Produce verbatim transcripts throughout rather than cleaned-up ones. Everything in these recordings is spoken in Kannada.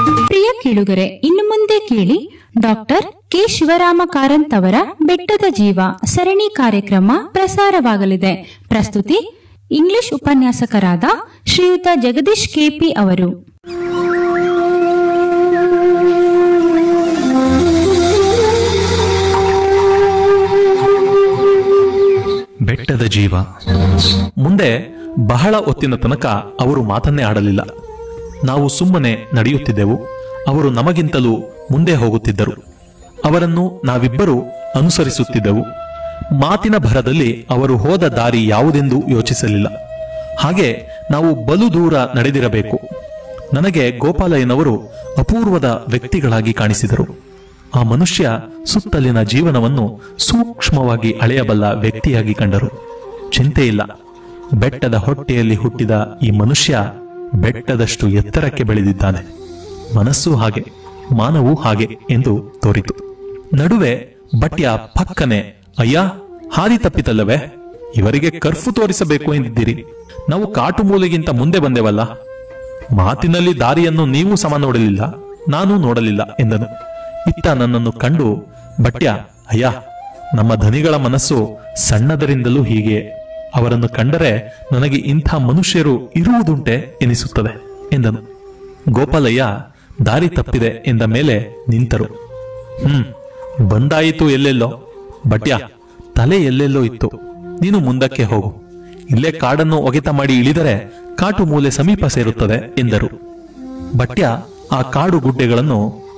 ಪ್ರಿಯ ಕೇಳುಗರೆ, ಇನ್ನು ಮುಂದೆ ಕೇಳಿ ಡಾಕ್ಟರ್ ಕೆ ಶಿವರಾಮ ಕಾರಂತ್ ಅವರ ಬೆಟ್ಟದ ಜೀವ ಸರಣಿ ಕಾರ್ಯಕ್ರಮ ಪ್ರಸಾರವಾಗಲಿದೆ. ಪ್ರಸ್ತುತಿ ಇಂಗ್ಲಿಷ್ ಉಪನ್ಯಾಸಕರಾದ ಶ್ರೀಯುತ ಜಗದೀಶ್ ಕೆಪಿ ಅವರು. ಬೆಟ್ಟದ ಜೀವ. ಮುಂದೆ ಬಹಳ ಹೊತ್ತಿನ ತನಕ ಅವರು ಮಾತನ್ನೇ ಆಡಲಿಲ್ಲ. ನಾವು ಸುಮ್ಮನೆ ನಡೆಯುತ್ತಿದ್ದೆವು. ಅವರು ನಮಗಿಂತಲೂ ಮುಂದೆ ಹೋಗುತ್ತಿದ್ದರು. ಅವರನ್ನು ನಾವಿಬ್ಬರು ಅನುಸರಿಸುತ್ತಿದ್ದೆವು. ಮಾತಿನ ಭರದಲ್ಲಿ ಅವರು ಹೋದ ದಾರಿ ಯಾವುದೆಂದು ಯೋಚಿಸಲಿಲ್ಲ. ಹಾಗೆ ನಾವು ಬಲು ದೂರ ನಡೆದಿರಬೇಕು. ನನಗೆ ಗೋಪಾಲಯ್ಯನವರು ಅಪೂರ್ವದ ವ್ಯಕ್ತಿಗಳಾಗಿ ಕಾಣಿಸಿದರು. ಆ ಮನುಷ್ಯ ಸುತ್ತಲಿನ ಜೀವನವನ್ನು ಸೂಕ್ಷ್ಮವಾಗಿ ಅಳೆಯಬಲ್ಲ ವ್ಯಕ್ತಿಯಾಗಿ ಕಂಡರು. ಚಿಂತೆಯಿಲ್ಲ, ಬೆಟ್ಟದ ಹೊಟ್ಟೆಯಲ್ಲಿ ಹುಟ್ಟಿದ ಈ ಮನುಷ್ಯ ಬೆಟ್ಟದಷ್ಟು ಎತ್ತರಕ್ಕೆ ಬೆಳೆದಿದ್ದಾನೆ. ಮನಸ್ಸು ಹಾಗೆ, ಮಾನವೂ ಹಾಗೆ ಎಂದು ತೋರಿತು. ನಡುವೆ ಬಟ್ಯ ಪಕ್ಕನೆ, ಅಯ್ಯ, ಹಾದಿ ತಪ್ಪಿತಲ್ಲವೇ? ಇವರಿಗೆ ಕರ್ಫು ತೋರಿಸಬೇಕು ಎಂದಿದ್ದೀರಿ. ನಾವು ಕಾಟು ಮೂಲೆಗಿಂತ ಮುಂದೆ ಬಂದೆವಲ್ಲ. ಮಾತಿನಲ್ಲಿ ದಾರಿಯನ್ನು ನೀವು ಸಮ ನೋಡಲಿಲ್ಲ, ನಾನು ನೋಡಲಿಲ್ಲ ಎಂದನು. ಇತ್ತ ನನ್ನನ್ನು ಕಂಡು ಬಟ್ಯ, ಅಯ್ಯ, ನಮ್ಮ ಧನಿಗಳ ಮನಸ್ಸು ಸಣ್ಣದರಿಂದಲೂ ಹೀಗೆ. ಅವರನ್ನು ಕಂಡರೆ ನನಗೆ ಇಂಥ ಮನುಷ್ಯರು ಇರುವುದುಂಟೆ ಎನಿಸುತ್ತದೆ ಎಂದನು. ಗೋಪಾಲಯ್ಯ ದಾರಿ ತಪ್ಪಿದೆ ಎಂದ ಮೇಲೆ ನಿಂತರು. ಹ್ಮ್ ಬಂದಾಯಿತು ಎಲ್ಲೆಲ್ಲೋ. ಬಟ್ಯ, ತಲೆ ಎಲ್ಲೆಲ್ಲೋ ಇತ್ತು. ನೀನು ಮುಂದಕ್ಕೆ ಹೋಗು. ಇಲ್ಲೇ ಕಾಡನ್ನು ಒಗೆತ ಮಾಡಿ ಇಳಿದರೆ ಕಾಟು ಮೂಲೆ ಸಮೀಪ ಸೇರುತ್ತದೆ ಎಂದರು. ಬಟ್ಯ ಆ ಕಾಡು ಗುಡ್ಡೆಗಳನ್ನು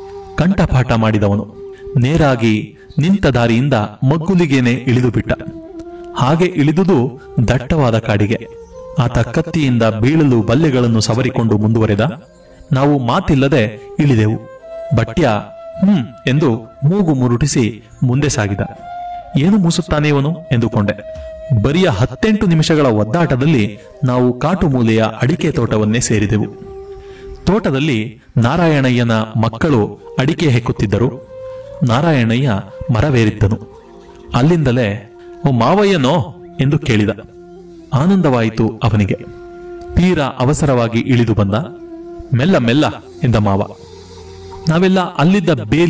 ಕಂಠಪಾಠ ಮಾಡಿದವನು. ನೇರಾಗಿ ನಿಂತ ದಾರಿಯಿಂದ ಮಗ್ಗುಲಿಗೇನೆ ಇಳಿದು ಬಿಟ್ಟ. ಹಾಗೆ ಇಳಿದುದು ದಟ್ಟವಾದ ಕಾಡಿಗೆ. ಆತ ಕತ್ತಿಯಿಂದ ಬೀಳಲು ಬಲ್ಲೆಗಳನ್ನು ಸವರಿಕೊಂಡು ಮುಂದುವರೆದ. ನಾವು ಮಾತಿಲ್ಲದೆ ಇಳಿದೆವು. ಬಟ್ಯ ಹ್ಮ್ ಎಂದು ಮೂಗು ಮುರುಟಿಸಿ ಮುಂದೆ ಸಾಗಿದ. ಏನು ಮೂಸುತ್ತಾನೆ ಇವನು ಎಂದುಕೊಂಡೆ. ಬರಿಯ ಹತ್ತೆಂಟು ನಿಮಿಷಗಳ ಒದ್ದಾಟದಲ್ಲಿ ನಾವು ಕಾಟು ಮೂಲೆಯ ಅಡಿಕೆ ತೋಟವನ್ನೇ ಸೇರಿದೆವು. ತೋಟದಲ್ಲಿ ನಾರಾಯಣಯ್ಯನ ಮಕ್ಕಳು ಅಡಿಕೆ ಹೆಕ್ಕುತ್ತಿದ್ದರು. ನಾರಾಯಣಯ್ಯ ಮರವೇರಿದ್ದನು. ಅಲ್ಲಿಂದಲೇ ಓ ಮಾವಯ್ಯನೋ ಎಂದು ಕೇಳಿದ. ಆನಂದವಾಯಿತು ಅವನಿಗೆ. ತೀರಾ ಅವಸರವಾಗಿ ಇಳಿದು ಬಂದ. ಮೆಲ್ಲ ಮೆಲ್ಲ ಎಂದ ಮಾವ. ನಾವೆಲ್ಲ ಅಲ್ಲಿದ್ದ ಬೇಲಿ